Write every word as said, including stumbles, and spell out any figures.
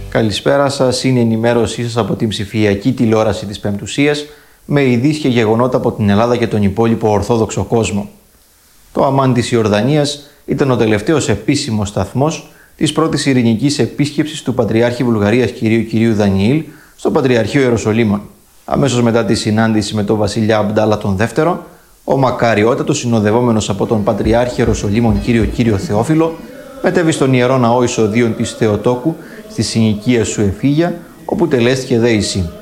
Καλησπέρα σας, είναι η ενημέρωσή σας από την ψηφιακή τηλεόραση της Πεμπτουσίας με ειδήσεις και γεγονότα από την Ελλάδα και τον υπόλοιπο Ορθόδοξο κόσμο. Το Αμάν της Ιορδανίας ήταν ο τελευταίος επίσημος σταθμός της πρώτης ειρηνικής επίσκεψης του Πατριάρχη Βουλγαρίας κυρίου κυρίου Δανιήλ στο Πατριαρχείο Ιεροσολύμων. Αμέσως μετά τη συνάντηση με τον βασιλιά Αμπντάλα τον Δεύτερο, ο μακαριότατος συνοδευόμενος από τον Πατριάρχη Ιεροσολύμων κύριο κύριο Θεόφιλο μετέβη στον Ιερό Ναό Εισοδίων της Θεοτόκου στη συνοικία σου Εφήγια, όπου τελέστηκε δέηση.